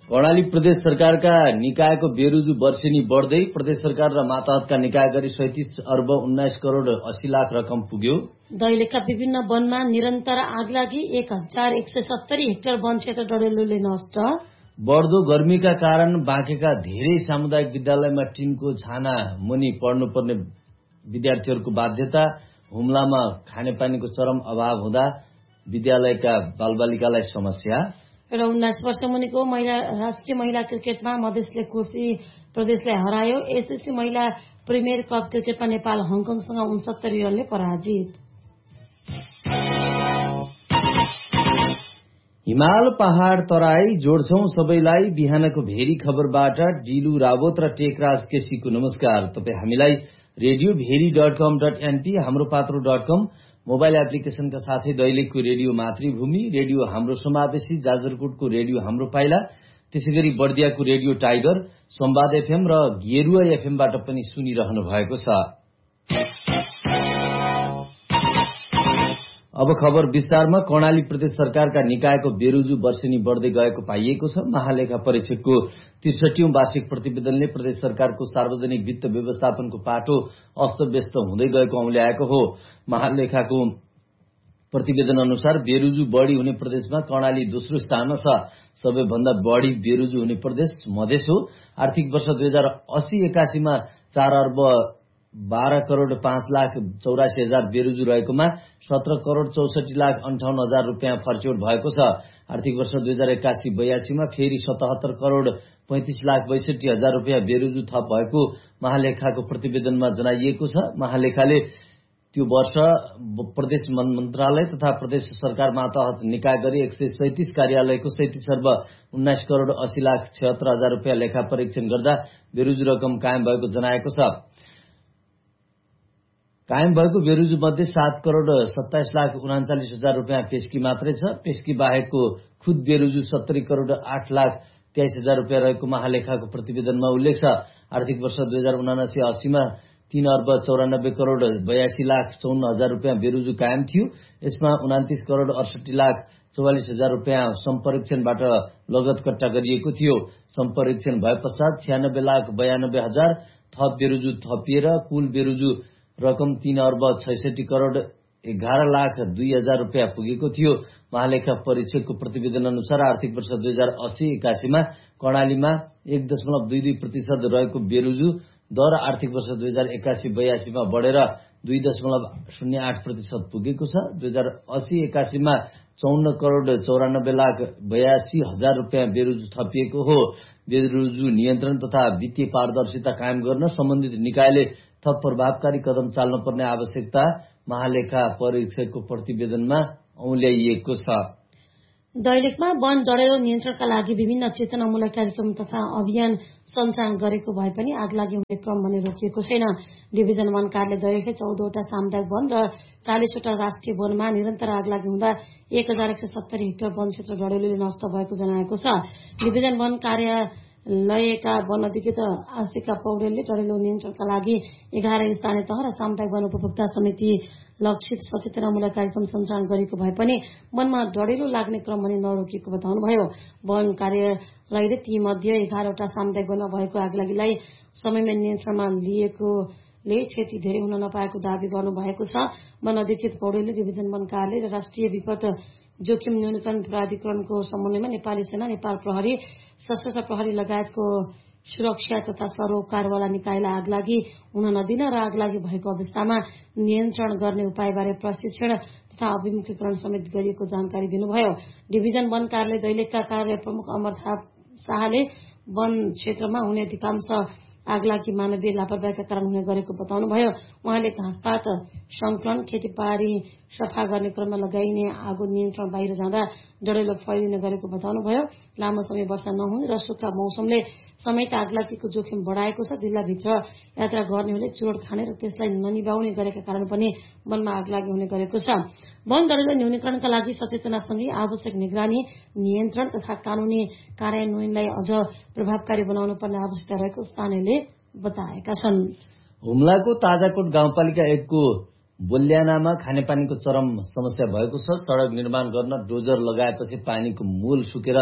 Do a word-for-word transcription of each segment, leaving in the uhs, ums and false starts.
कर्णाली प्रदेश सरकारका निकायको बेरुजु वर्षेनी बढ्दै प्रदेश सरकार र मातहतका निकाय गरी सैंतीस अर्ब उन्नाइस करोड़ अस्सी लाख रकम पुग्यो। दैलेखका विभिन्न वनमा निरन्तर आगलागी एक हजार एक सय सत्तरी हेक्टर वन क्षेत्र डढेलोले नष्ट। बढ्दो गर्मीका कारण बाँकेका धेरै सामुदायिक विद्यालयमा टिनको छाना मुनि पढ्नुपर्ने विद्यार्थीहरूको बाध्यता। हुम्लामा खानेपानीको चरम अभाव हुँदा विद्यालयका बालबालिकालाई समस्या। र उन्नाइस वर्ष मुनिको महिला राष्ट्रिय महिला क्रिकेटमा मधेसले कोशी प्रदेशलाई हरायो। एसएससी महिला प्रिमियर कप क्रिकेटमा नेपाल हङकङसँग उनसत्तरी रनले पराजित। हिमाल पहाड़ तराई जोड्छौं सबैलाई बिहानको भेरी खबरबाट डिलु रावत र टेकराज केसीको नमस्कार। तपाई हामीलाई रेडियो भेरी डट कम डट एनपी हाम्रो पात्रो डट कम मोबाइल एप्लिकेशनका साथै दैलेखको रेडियो मातृभूमि, रेडियो हाम्रो समावेशी, जाजरकोटको रेडियो हाम्रो पाइला, त्यसैगरी बर्दियाको रेडियो टाइगर, संवाद एफएम र गेरुवा एफएमबाट पनि सुनिरहनु भएको छ। अब खबर विस्तारमा। कर्णाली प्रदेश सरकारका निकायको बेरुजु वर्षेनी बढ्दै गएको पाइएको छ। महालेखा परीक्षकको त्रिसठीौं वार्षिक प्रतिवेदनले प्रदेश सरकारको सार्वजनिक वित्त व्यवस्थापनको पाटो अस्तव्यस्त हुँदै गएको औंल्याएको हो। महालेखाको प्रतिवेदन अनुसार बेरुजु बढ़ी हुने प्रदेशमा कर्णाली दोस्रो स्थानमा छ। सबैभन्दा बढ़ी बेरुजु हुने प्रदेश मधेस हो। आर्थिक वर्ष दुई हजार अस्सी एकासीमा चार अर्ब बाह्र करोड़ पाँच लाख चौरासी हजार बेरुजु रहेकोमा सत्र करोड़ चौसठी लाख अन्ठाउन्न हजार रूपियाँ फर्चौट भएको छ। आर्थिक वर्ष दुई हजार एकासी बयासीमा फेरि सतहत्तर करोड़ पैंतिस लाख बैसठी हजार रूपियाँ बेरुजु थप भएको महालेखाको प्रतिवेदनमा जनाइएको छ। महालेखाले त्यो वर्ष प्रदेश मन्त्रालय तथा प्रदेश सरकार मातहत निकाय गरी एक सय सैंतीस कार्यालयको सैंतीस अर्ब उन्नाइस करोड़ अस्सी लाख छिहत्तर हजार रूपियाँ लेखा परीक्षण गर्दा बेरुजु रकम कायम भएको जनाएको छ। कायम भएको बेरुजु मध्ये सात करोड़ सत्ताइस लाख उनाचालिस हजार रूपियाँ पेस्की मात्रै छ। पेस्की बाहेकको खुद बेरुजु सत्तरी करोड़ आठ लाख तेइस हजार रूपियाँ रहेको महालेखाको प्रतिवेदनमा उल्लेख छ। आर्थिक वर्ष दुई हजार उनासी अस्सीमा तीन अर्ब चौरानब्बे करोड़ बयासी लाख चौन्न हजार रूपियाँ बेरुजु कायम थियो। यसमा उनातिस करोड़ अडसठी लाख चौवालिस हजार रूपियाँ सम्परीक्षणबाट लगत कट्टा गरिएको थियो। सम्परीक्षण भए पश्चात छ्यानब्बे लाख बयानब्बे हजार थप बेरुजु थपिएर कुल बेरुजु रकम तीन अर्ब छैसठी करोड़ एघार लाख दुई हजार रूपियाँ पुगेको थियो। महालेखा परीक्षकको प्रतिवेदन अनुसार आर्थिक वर्ष दुई हजार अस्सी एकासीमा कर्णालीमा एक दशमलव दुई दुई प्रतिशत रहेको बेरुजु दर आर्थिक वर्ष दुई हजार एकासी बयासीमा बढ़ेर दुई दशमलव शून्य आठ प्रतिशत पुगेको छ। दुई हजार अस्सी एकासीमा चौन्न करोड़ चौरानब्बे लाख बयासी हजार रूपियाँ बेरुजु थपिएको हो। बेरुजु नियन्त्रण तथा वित्तीय पारदर्शिता कायम गर्न सम्बन्धित निकायले थप प्रभावकारी कदम चाल्न पर्ने आवश्यकता महालेखा परीक्षकको प्रतिवेदनमा औल्याइएको छ। दैलेखमा वन डढेलो नियन्त्रणका लागि विभिन्न चेतनामूलक कार्यक्रम तथा अभियान सञ्चालन गरेको भए पनि आगलागी हुने क्रम भने रोकिएको छैन। डिभिजन वन कार्यालय दैलेखले चौधवटा सामुदायिक वन र चालिसवटा राष्ट्रिय वनमा निरन्तर आगलागी हुँदा एक हजार एक सय सत्तरी हेक्टर वन क्षेत्र डढेलोले नष्ट भएको जनाएको छ। डिभिजन वन कार्यालयका वन अधिकृत आशिका पौडेलले डढेलो नियन्त्रणका लागि एघार स्थानीय तह र सामुदायिक वन उपभोक्ता समिति लक्षित सचेतनामूलक कार्यक्रम सञ्चालन गरेको भए पनि वनमा डढेलो लाग्ने क्रम भने नरोकिएको बताउनुभयो। वन कार्यालयले ती मध्ये एघारवटा सामुदायिक वनमा भएको आगलागीलाई समयमा नियन्त्रणमा लिएकोले क्षति धेरै हुन नपाएको दावी गर्नुभएको छ। वन अधिकृत पौडेलले डिभिजन वन कार्यालय र राष्ट्रिय विपद जोखिम न्यूनीकरण प्राधिकरणको समन्वयमा नेपाली सेना, नेपाल प्रहरी, सशस्त्र प्रहरी लगायतको सुरक्षा तथा सरोकारवाला निकायलाई आगलागी हुन नदिन र आगलागी भएको अवस्थामा नियन्त्रण गर्ने उपायबारे प्रशिक्षण तथा अभिमुखीकरण समेत गरिएको जानकारी दिनुभयो। डिभिजन वन कार्यालय दैलेखका कार्य प्रमुख अमर शाहले वन क्षेत्रमा हुने अधिकांश आगलागी मानवीय लापरवाहीका कारण हुने गरेको बताउनुभयो। उहाँले घाँसपात संकलन, खेतीबारी सफा गर्ने क्रममा लगाइने आगो नियन्त्रण बाहिर जाँदा डढेलो फैलिने गरेको बताउनुभयो। लामो समय वर्षा नहुने र सुक्खा मौसमले समेत आगलागीको जोखिम बढ़ाएको छ। जिल्लाभित्र यात्रा गर्नेहरूले चुरोट खाने र त्यसलाई ननिभाउने गरेका कारण पनि वनमा आगलागी हुने गरेको छ। वन डढेलो न्यूनीकरणका लागि सचेतनासँगै आवश्यक निगरानी, नियन्त्रण तथा कानूनी कार्यान्वयनलाई अझ प्रभावकारी बनाउनु पर्ने आवश्यकता रहेको स्थानीयले बताएका छन्। हुम्लाको ताजाकोट गाउँपालिका एकको बोल्यानामा खानेपानीको चरम समस्या भएको छ। सड़क निर्माण गर्न डोजर लगाएपछि पानीको मूल सुकेर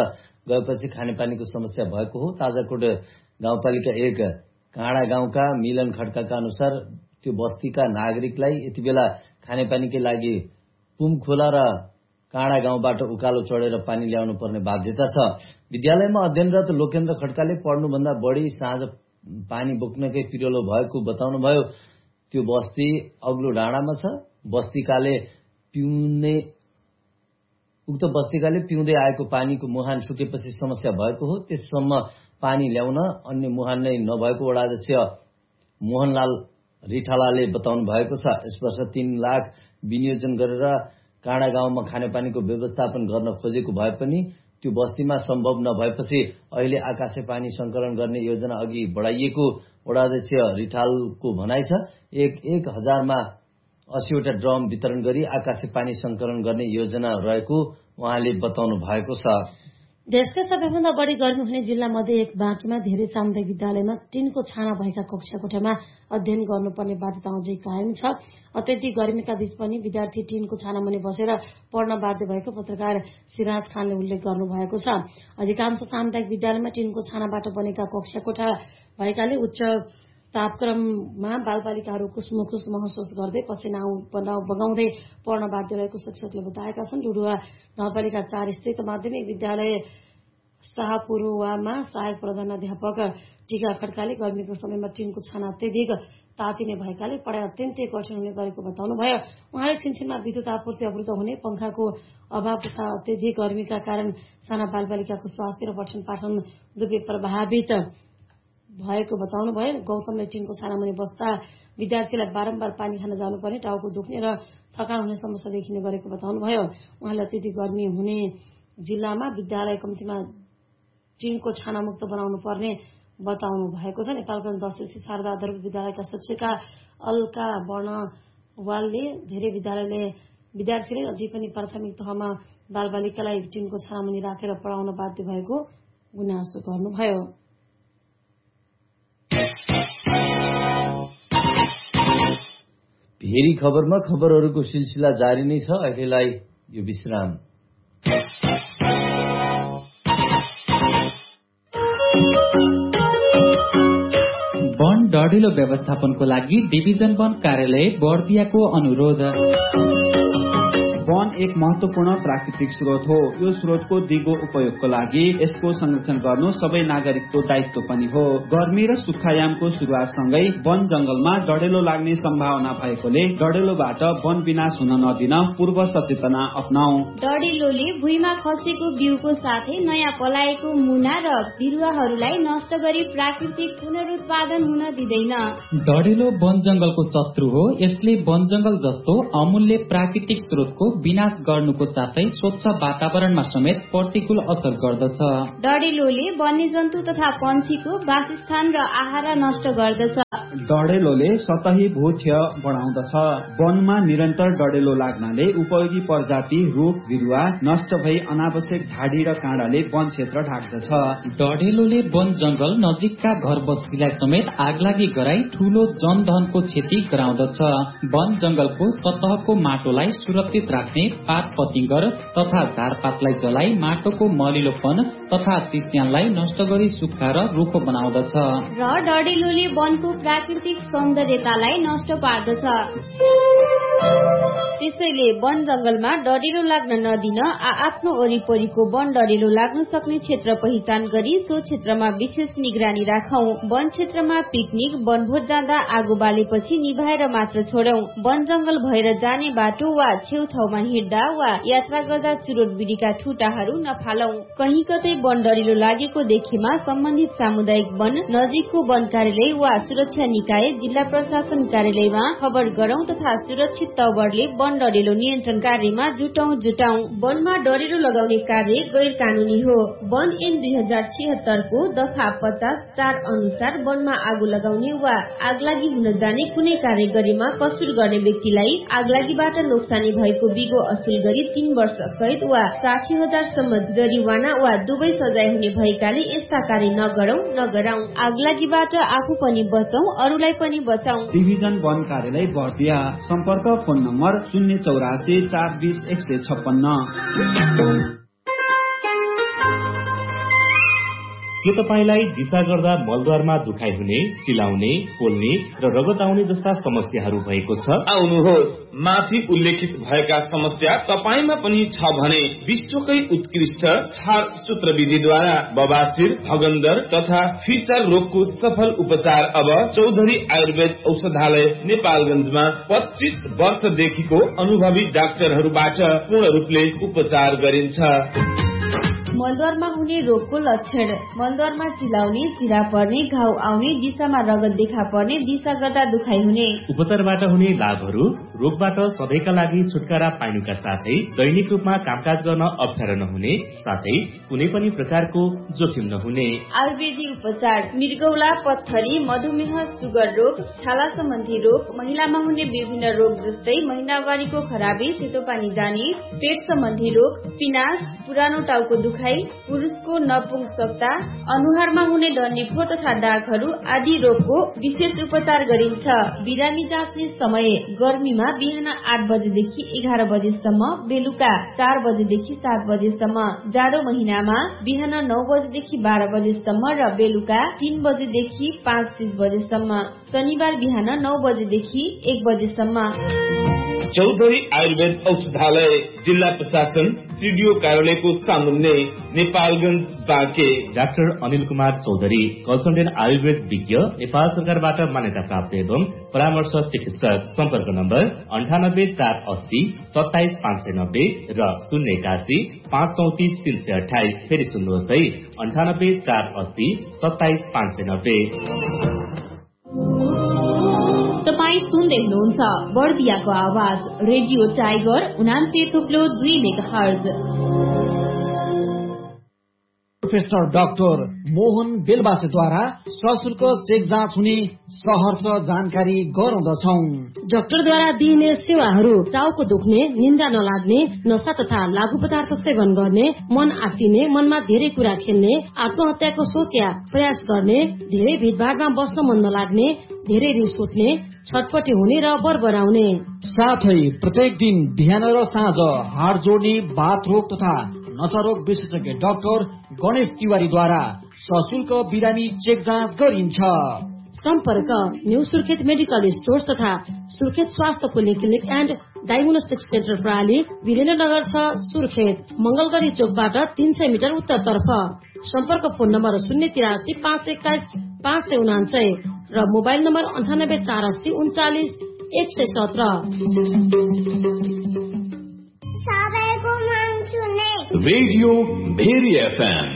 गएपछि खानेपानीको समस्या भएको हो। ताजाकोट गाउँपालिका एक काँडा गाउँका मिलन खड्काका अनुसार त्यो बस्तीका नागरिकलाई यति बेला खानेपानीकै लागि पुम खोला र काँडा गाउँबाट उकालो चढेर पानी ल्याउनु पर्ने बाध्यता छ। विद्यालयमा अध्ययनरत लोकेन्द्र खड्काले पढ्नुभन्दा बढी साँझ पानी बोक्नकै पिरोलो भएको बताउनुभयो। त्यो बस्ती अग्लो डाँडामा छ। बस्तीकाले पिउने उक्त बस्तीकाले पिउँदै आएको पानीको मुहान सुकेपछि समस्या भएको हो। त्यससम्म पानी ल्याउन अन्य मुहान नै नभएको वडाध्यक्ष मोहनलाल रिठालाले बताउनु भएको छ। यस वर्ष तीन लाख विनियोजन गरेर काँडा गाउँमा खानेपानीको व्यवस्थापन गर्न खोजेको भए पनि त्यो बस्तीमा सम्भव नभएपछि अहिले आकाशे पानी संकलन गर्ने योजना अघि बढाइएको वडाध्यक्ष रिठालको भनाइ छ। एक एक हजारमा अस्सीवटा ड्रम वितरण गरी आकाशे पानी संकलन गर्ने योजना रहेको उहाँले बताउनु भएको छ। देशकै सबैभन्दा बढी गर्मी हुने जिल्ला मध्ये एक बाँकीमा धेरै सामुदायिक विद्यालयमा टिनको छाना भएका कक्षा कोठामा अध्ययन गर्नुपर्ने बाध्यता अझै कायम छ। अत्यधिक गर्मीका बीच पनि विद्यार्थी टिनको छाना मुनि बसेर पढ्न बाध्य भएको पत्रकार सिराज खानले उल्लेख गर्नु भएको छ। अधिकांश सामुदायिक विद्यालयमा टिनको छानाबाट बनेका कक्षा कोठा भएकाले उच्च तापक्रममा बालबालिकाहरू कुसमुकुस महसुस गर्दै पसिना बगाउँदै पढ्न बाध्य रहेको शिक्षकले बताएका छन्। डुडुवा गाउँपालिका चार स्थित माध्यमिक विद्यालय शाहपुरुवामा सहायक प्रधानाध्यापक टीका खड्काले गर्मीको समयमा टिनको छाना अत्यधिक तातिने भएकाले पढाइ अत्यन्तै कठिन हुने गरेको बताउनुभयो। उहाँले छिनछिनमा विद्युत आपूर्ति अवरुद्ध हुने, पंखाको अभाव तथा अत्यधिक गर्मीका कारण साना बालबालिकाको स्वास्थ्य र पठन पाठन दुवै प्रभावित भएको बताउनुभयो। गौतमले टिनको छाना मुनि बस्दा विद्यार्थीलाई बारम्बार पानी खान जानुपर्ने, टाउको दुख्ने र थकान हुने समस्या देखिने गरेको बताउनुभयो। उहाँले अत्यधिक गर्मी हुने जिल्लामा विद्यालय कम्तीमा टिनको छाना मुक्त बनाउनु पर्ने बताउनु भएको छ। नेपालगञ्ज दश स्थित शारदा आधारभूत विद्यालयका शिक्षिका अलका वर्णवालले धेरै विद्यालयले विद्यार्थीले अझै पनि प्राथमिक तहमा बालबालिकालाई टिनको छाना मुनि राखेर पढाउन बाध्य भएको गुनासो गर्नुभयो। भेरी खबरमा खबरहरूको सिलसिला जारी नै छ। अहिलेलाई यो विश्राम। वन डढिलो व्यवस्थापनको लागि डिभिजन वन कार्यालय बर्दियाको अनुरोध। वन एक महत्वपूर्ण प्राकृतिक स्रोत हो। यो स्रोतको दिगो उपयोगको लागि यसको संरक्षण गर्नु सबै नागरिकको दायित्व पनि हो। गर्मी र सुक्खायामको सुरुवातसँगै वन जंगलमा डढेलो लाग्ने सम्भावना भएकोले डढेलोबाट वन विनाश हुन नदिन पूर्व सचेतना अपनाऊ। डढेलोले भुइँमा खसेको बिउको साथै नयाँ पलाएको मुना र बिरुवाहरूलाई नष्ट गरी प्राकृतिक पुनरुत्पादन हुन दिँदैन। डढेलो वन जंगलको शत्रु हो। यसले वन जंगल जस्तो अमूल्य प्राकृतिक स्रोतको विनाश गर्नुको साथै स्वच्छ वातावरणमा समेत प्रतिकूल असर गर्दछ। डढेलोले वन्यजन्तु तथा पन्छीको वासस्थान र आहार नष्ट गर्दछ। डढेलोले सतही भूक्षय बढाउँदछ। वनमा निरन्तर डढेलो लाग्नाले उपयोगी प्रजाति रुख बिरुवा नष्ट भई अनावश्यक झाडी र काँडाले वन क्षेत्र ढाक्दछ। डढेलोले वन जंगल नजिकका घर बस्तीलाई समेत आगलागी गराई ठूलो जनधनको क्षति गराउँदछ। वन जंगलको सतहको माटोलाई सुरक्षित राख्ने पात पतिंगर तथा झारपातलाई जलाई माटोको मलिलोपन तथा चिस्यानलाई नष्ट गरी सुक्खा र रुखो बनाउँदछ। र डढेलोले वनको प्राकृतिक सौन्दर्यतालाई नष्ट पार्दछ। त्यसैले वन जंगलमा डढेलो लाग्न नदिन आफ्नो वरिपरिको वन डढेलो लाग्न सक्ने क्षेत्र पहिचान गरी सो क्षेत्रमा विशेष निगरानी राखौं। वन क्षेत्रमा पिकनिक वनभोज जाँदा आगो बालेपछि निभाएर मात्र छोडौं। वन जंगल भएर जाने बाटो वा छेउछाउमा हिँड्दा वा यात्रा गर्दा चुरोट बिडीका ठुटाहरू नफालौं। कहीँ कतै वन डढेलो लागेको देखेमा सम्बन्धित सामुदायिक वन, नजिकको वन कार्यालय वा सुरक्षा निकाय, जिल्ला प्रशासन कार्यालयमा खबर गरौं तथा सुरक्षित तवरले वन डढेलो नियन्त्रण कार्यमा जुटौं जुटाउँ। वनमा डढेलो लगाउने कार्य गैर कानूनी हो। वन ऐन दुई हजार छिहत्तर को दफा पचास चार अनुसार वनमा आगो लगाउने वा आगलागी हुन जाने कुनै कार्य गरेमा कसुर गर्ने व्यक्तिलाई आगलागीबाट नोक्सानी भएको बिगो असुल गरी तीन वर्ष कैद वा साठी हजार सम्म जरिवाना वा दुवै सजाय हुने भएकाले यस्ता कार्य नगरौं नगराउँ। आगलागीबाट आफू पनि बचौं, अरूलाई पनि बचाउँ। डिभिजन वन कार्यालय बर्दिया। सम्पर्क फोन नम्बर शून्य चौरासी चार बीस एक सय छप्पन्न। के तपाईलाई दिशा गर्दा मलद्वारमा दुखाइ हुने, चिलाउने, पोल्ने र रगत आउने जस्ता समस्याहरू भएको छ? आउनुहोस्, माथि उल्लेखित भएका समस्या तपाईमा पनि छ भने विश्वकै उत्कृष्ट छार सूत्र विधिद्वारा बबासिर, भगन्दर तथा फिसर रोगको सफल उपचार अब चौधरी आयुर्वेद औषधालय नेपालगञ्जमा पच्चीस वर्षदेखिको अनुभवी डाक्टरहरूबाट पूर्ण रूपले उपचार गरिन्छ। मलद्वारमा हुने रोगको लक्षण: मलद्वारमा चिलाउने, चिरा पर्ने, घाउ आउने, दिशामा रगत देखा पर्ने, दिशा गर्दा दुखाइ हुने। उपचारबाट हुने लाभहरू: रोगबाट सधैँका लागि छुटकारा पाइनुका साथै दैनिक रूपमा कामकाज गर्न अप्ठ्यारो नहुने, साथै कुनै पनि प्रकारको जोखिम नहुने। आयुर्वेदिक उपचार: मृगौला, पत्थरी, मधुमेह, सुगर रोग, छाला सम्बन्धी रोग, महिलामा हुने विभिन्न रोग जस्तै महिनावारीको खराबी, सेतो पानी जाने, पेट सम्बन्धी रोग, पिनास, पुरानो टाउको दुखाइ, पुरुषको नपुंसकता, अनुहारमा हुने डन्डीफोर तथा दागहरू आदि रोगको विशेष उपचार गरिन्छ। बिरामी जाँच्ने समय: गर्मीमा बिहान आठ बजेदेखि एघार बजेसम्म, बेलुका चार बजेदेखि सात बजेसम्म। जाडो महिनामा बिहान नौ बजेदेखि बाह्र बजेसम्म र बेलुका तीन बजेदेखि पाँच तीस बजेसम्म। शनिबार बिहान नौ बजेदेखि एक बजेसम्म। चौधरी आयुर्वेद औषधालय, जिल्ला प्रशासन, सिडिओ कार्यालयको सामुन्ने, नेपालगञ्ज, बाँके। डाक्टर अनिल कुमार चौधरी, कन्सल्टेन्ट आयुर्वेद विज्ञ, नेपाल सरकारबाट मान्यता प्राप्त एवं परामर्श चिकित्सक। सम्पर्क नम्बर अन्ठानब्बे चार अस्सी सत्ताइस पाँच सय नब्बे र शून्य एकासी पाँच चौतिस तीन सय अठाइस। फेरि सुन्नुहोस् है, अन्ठानब्बे चार अस्सी सत्ताइस पाँच सय नब्बे। तपाईँ सुन्दै हुनुहुन्छ बर्दियाको आवाज रेडियो टाइगर उनान्से थुप्लो दुई mega hertz. Professor doctor Mohan बेलबासेद्वारा सशुल्क चेक जाँच हुने सहर्ष जानकारी गराउँदछौ। डाक्टरद्वारा दिइने सेवाहरू: टाउको दुख्ने, निन्दा नलाग्ने, नशा तथा लागू पदार्थ सेवन गर्ने, मन आत्तिने, मनमा धेरै कुरा खेल्ने, आत्महत्याको सोच या प्रयास गर्ने, धेरै भिडभाडमा बस्न मन नलाग्ने, धेरै रिस उठ्ने, छटपटी हुने र बरबराउने। साथै प्रत्येक दिन बिहान र साँझ हाड जोड्ने, बाथ रोग तथा नचारोग विशेषज्ञ डाक्टर गणेश तिवारीद्वारा सशुल्क बिरामी चेक जाँच गरिन्छ। सम्पर्क: न्यू सुर्खेत मेडिकल स्टोर तथा सुर्खेत स्वास्थ्य पोलिक्लिनिक एन्ड डायग्नोस्टिक सेन्टर प्रणाली, वीरेन्द्रनगर छ, सुर्खेत। मंगलगढ़ी चोकबाट तीन सय मिटर उत्तरतर्फ। सम्पर्क: फोन नम्बर शून्य तिरासी पाँच एक्काइस पाँच सय उनान्सय र मोबाइल नम्बर अन्ठानब्बे चार अस्सी उन्चालिस एक सय सत्र। Radio very FM.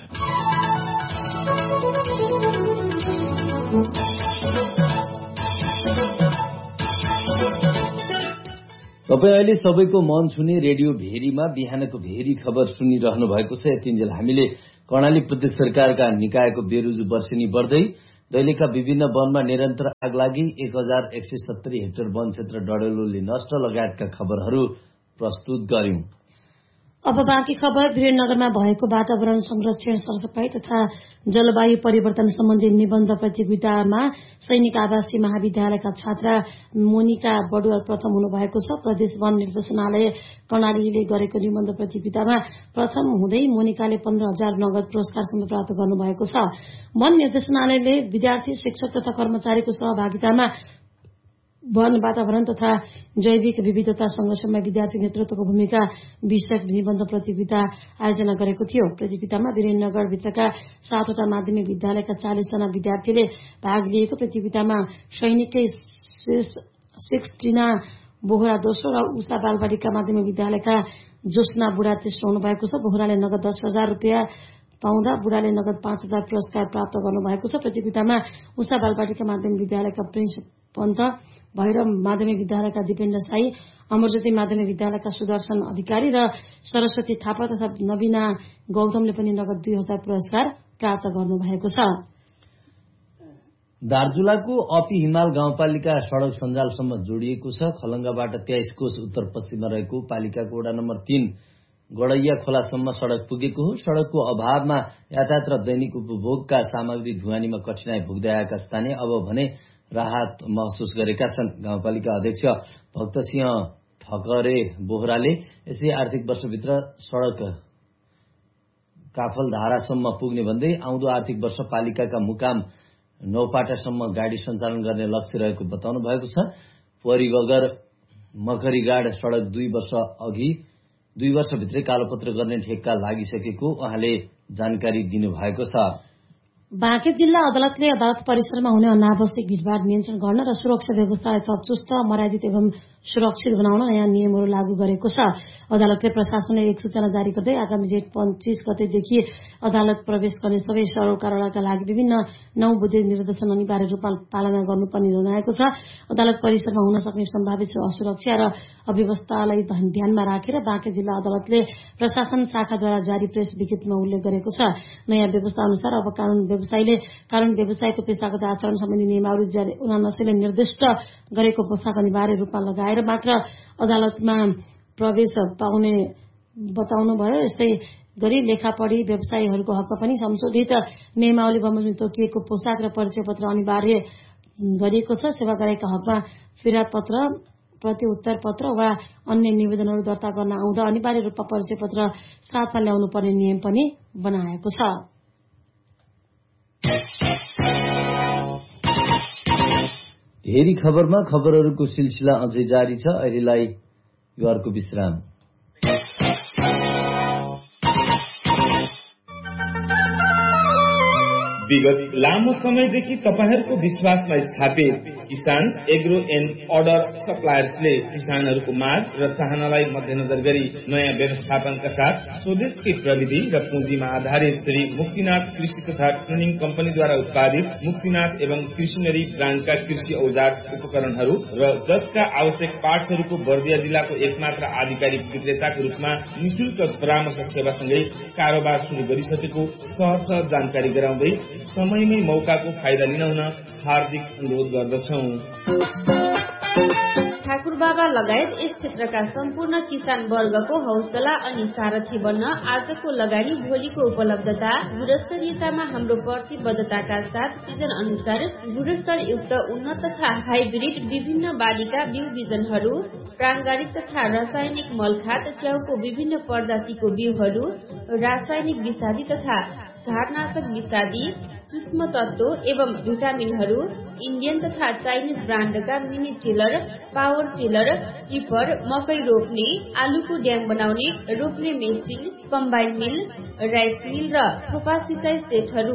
तपाईँ अहिले सबैको मन छुने रेडियो भेरीमा बिहानको भेरी खबर सुनिरहनु भएको छ। यतिन्जेल हामीले कर्णाली प्रदेश सरकारका निकायको बेरुजु वर्षेनी बढ्दै दैलेखका विभिन्न वनमा निरन्तर आगलागी, एक हजार एक सय सत्तरी हेक्टर वन क्षेत्र डडेलोले नष्ट लगायतका खबरहरू प्रस्तुत गर्यौं। अब बाँकी खबर। वीरेन्द्रनगरमा भएको वातावरण संरक्षण, सरसफाई तथा जलवायु परिवर्तन सम्बन्धी निबन्ध प्रतियोगितामा सैनिक आवासीय महाविद्यालयका छात्रा मोनिका बडुवा प्रथम हुनुभएको छ। प्रदेश वन निर्देशनालय कर्णालीले गरेको निबन्ध प्रतियोगितामा प्रथम हुँदै मोनिकाले पन्ध्र हजार नगद पुरस्कार समेत प्राप्त गर्नुभएको छ। वन निर्देशनालयले विद्यार्थी, शिक्षक तथा कर्मचारीको सहभागितामा वन वातावरण तथा जैविक विविधता संरक्षणमा विद्यार्थी नेतृत्वको भूमिका विषयक निबन्ध प्रतियोगिता आयोजना गरेको थियो। प्रतियोगितामा वीरेन्द्रनगर भित्रका सातवटा माध्यमिक विद्यालयका चालिस जना विद्यार्थीले भाग लिएको प्रतियोगितामा सैनिककै सिक्सटिना बोहरा दोस्रो र उषा बालबालिका माध्यमिक विद्यालयका जोस्ना बुढा तेस्रो हुनुभएको छ। बोहराले नगद दस हजार रुपियाँ पाउँदा बुढाले नगद पाँच हजार पुरस्कार प्राप्त गर्नुभएको छ। प्रतियोगितामा उषा बालबालिका माध्यमिक विद्यालयका प्रिन्स पन्त, भैरव माध्यमिक विद्यालयका दिपेन्द्र साई, अमरज्योति माध्यमिक विद्यालयका सुदर्शन अधिकारी र सरस्वती थापा तथा नवीना गौतमले पनि नगद दुई हजार पुरस्कार प्राप्त गर्नुभएको छ। दार्चुलाको अपी हिमाल गाउँपालिका सड़क सञ्जालसम्म जोडिएको छ। खलंगाबाट तेइस कोष उत्तर पश्चिममा रहेको पालिकाको वडा नम्बर तीन गड़ैया खोलासम्म सड़क पुगेको हो। सड़कको अभावमा यातायात र दैनिक उपभोगका सामग्री ढुवानीमा कठिनाई भोग्दै आएका स्थानीय अब भने राहत महसुस गरेका छन्। गाउँपालिका अध्यक्ष भक्तसिंह ठकरे बोहराले यसै आर्थिक वर्षभित्र सड़क काफलधारासम्म पुग्ने भन्दै आउँदो आर्थिक वर्ष पालिकाका मुकाम नौपाटासम्म गाडी सञ्चालन गर्ने लक्ष्य रहेको बताउनु भएको छ। परिगगर मखरीगाड सड़क दुई वर्ष अघि दुई वर्षभित्रै कालोपत्र गर्ने ठेक्का लागिसकेको उहाँले जानकारी दिनुभएको छ। बाँके जिल्ला अदालतले अदालत परिसरमा हुने अनावश्यक भीड़भाड़ नियन्त्रण गर्न र सुरक्षा व्यवस्थालाई थप चुस्त मर्यादित एवं सुरक्षित बनाउन नयाँ नियमहरू लागू गरेको छ। अदालतले प्रशासनले एक सूचना जारी गर्दै आगामी जेठ पच्चीस गतेदेखि अदालत प्रवेश गर्ने सबै सरोकारवालाका लागि विभिन्न नौ बुधे निर्देशन अनिवार्य रूपमा पालना गर्नुपर्ने जनाएको छ। अदालत परिसरमा हुन सक्ने सम्भावित असुरक्षा र अव्यवस्थालाई ध्यानमा राखेर बाँके जिल्ला अदालतले प्रशासन शाखाद्वारा जारी प्रेस विज्ञप्तिमा उल्लेख गरेको छ। नयाँ व्यवस्था अनुसार अब कानून व्यवसायीले कानून व्यवसायको पेशागत आचरण सम्बन्धी नियमावली जारी उनासीले निर्दिष्ट गरेको पोसाक अनिवार्य रूपमा लगाएर मात्र अदालतमा प्रवेश पाउने बताउनुभयो। यस्तै गरी लेखापढी व्यवसायीहरूको हकमा पनि संशोधित नियमावली बमोजिम तोकिएको पोसाक र परिचय पत्र अनिवार्य गरिएको छ। सेवा गरेका हकमा फिर्याद पत्र प्रति उत्तर पत्र वा अन्य निवेदनहरू दर्ता गर्न आउँदा अनिवार्य रूपमा परिचय पत्र साथमा ल्याउनु पर्ने नियम पनि बनाएको छ। हेरी खबरमा खबरहरूको सिलसिला अझै जारी छ। अहिलेलाई यो अर्को विश्राम। विगत लामो समयदेखि तपाईहरूको विश्वासमा स्थापित किसान एग्रो एन्ड अर्डर सप्लायर्सले किसानहरूको माग र चाहनालाई मध्यनजर गरी नयाँ व्यवस्थापनका साथ स्वदेशकै प्रविधि र पुँजीमा आधारित श्री मुक्तिनाथ कृषि तथा ट्रेनिङ कम्पनीद्वारा उत्पादित मुक्तिनाथ एवं कृषिनरी ब्रान्डका कृषि औजार उपकरणहरू र जसका आवश्यक पार्ट्सहरूको बर्दिया जिल्लाको एकमात्र आधिकारिक विक्रेताको रूपमा निशुल्क परामर्श सेवासँगै कारोबार शुरू गरिसकेको सहर्ष जानकारी गराउँदै समयमै मौकाको फाइदा लिन हुन हार्दिक अनुरोध गर्दछौं। ठाकुर बाबा लगायत यस क्षेत्रका सम्पूर्ण किसान वर्गको हौसला अनि सारथी बन्न आजको लगानी भोलिको उपलब्धता गुणस्तरीयतामा हाम्रो प्रतिबद्धताका साथ सिजन अनुसार गुणस्तर युक्त उन्नत तथा हाइब्रिड विभिन्न बालीका बिउ बिजनहरू, प्राङ्गारिक तथा रासायनिक मलखाद, च्याउको विभिन्न प्रजातिको बिउहरू, रासायनिक विषादी तथा झारनाशक विषादी, सूक्ष्म तत्व एवं भिटामिनहरू, इन्डियन तथा Chinese ब्रान्डका mini tiller, power tiller, tipper, मकै रोप्ने, आलुको ड्याङ बनाउने, रोप्ने मेसिन, कम्बाइन मिल, राइस मिल र थोपा सिँचाइ सेटहरू